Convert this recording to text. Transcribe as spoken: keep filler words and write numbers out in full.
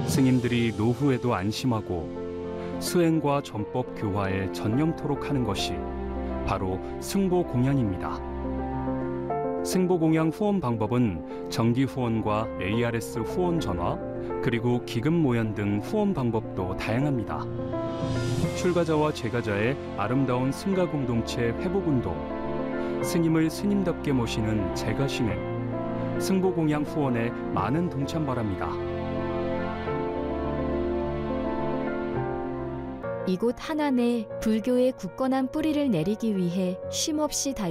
스님들이 노후에도 안심하고 수행과 전법 교화에 전념토록 하는 것이 바로 승보공양입니다. 승보공양 후원 방법은 정기 후원과 에이아르에스 후원 전화, 그리고 기금 모연 등 후원 방법도 다양합니다. 출가자와 재가자의 아름다운 승가 공동체 회복운동, 스님을 스님답게 모시는 재가신행, 승보공양 후원에 많은 동참 바랍니다. 이곳 한안에 불교의 굳건한 뿌리를 내리기 위해 쉼없이 달